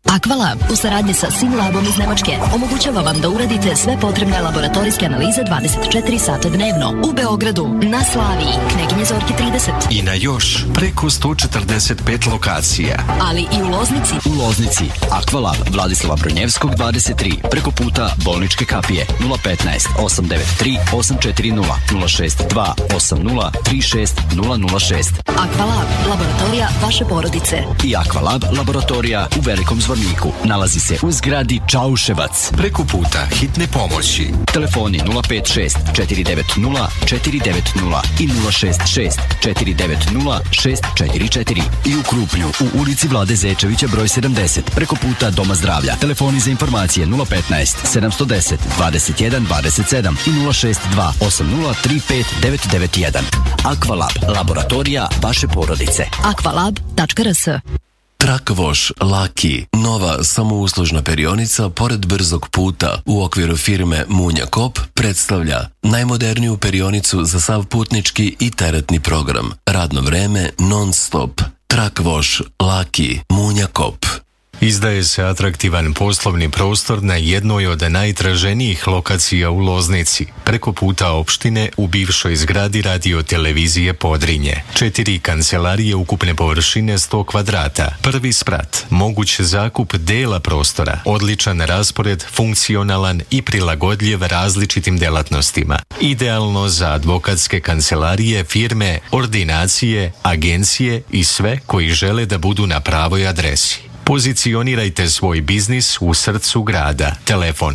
Aqualab u saradnji sa Simlabom iz Nemačke omogućava vam da uradite sve potrebne laboratorijske analize 24 sata dnevno u Beogradu, na Slaviji, Kneginje Zorke 30 i na još preko 145 lokacija. Ali i u Loznici. U Loznici Aqualab Vladislava Brnjevskog 23 preko puta Bolničke kapije 015 893 840 062 80 36 006. Aqualab, laboratorija vaše porodice. I Aqualab laboratorija u Velikom Zvorniku. Nalazi se u zgradi Čauševac. Preko puta hitne pomoći. Telefoni 056 490 490 i 066 490 644. I u Krupnju u ulici Vlade Zečevića broj 70 preko puta Doma zdravlja. Telefoni za informacije 015 710 21 27 i 062 80 35 991. Aqualab, laboratorija vaše porodice. Aqualab.rs. Trak Wash Laki, nova samouslužna perionica pored brzog puta u okviru firme Munja Kop, predstavlja najmoderniju perionicu za sav putnički i teretni program. Radno vreme non stop. Trak Wash Laki, Munja Kop. Izdaje se atraktivan poslovni prostor na jednoj od najtraženijih lokacija u Loznici, preko puta opštine u bivšoj zgradi radio-televizije Podrinje. 4 kancelarije ukupne površine 100 kvadrata. Prvi sprat, moguć zakup dela prostora, odličan raspored, funkcionalan i prilagodljiv različitim delatnostima. Idealno za advokatske kancelarije, firme, ordinacije, agencije i sve koji žele da budu na pravoj adresi. Pozicionirajte svoj biznis u srcu grada. Telefon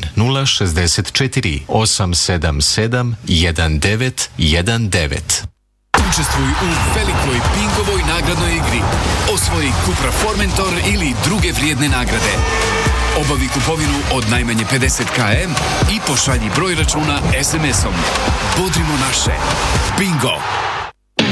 064 877 1919. Učestvuj u velikoj Bingovoj nagradnoj igri. Osvoji Cupra Formentor ili druge vrijedne nagrade. Obavi kupovinu od najmanje 50 km i pošalji broj računa SMS-om. Bodrimo naše. Bingo!